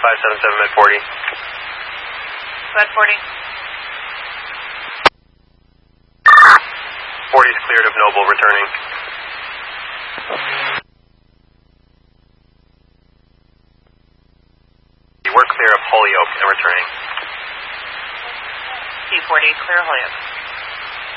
577 med 40. Med 40. 40 is cleared of Noble, returning. We're clear of Holyoke and returning. C40, clear Holyoke.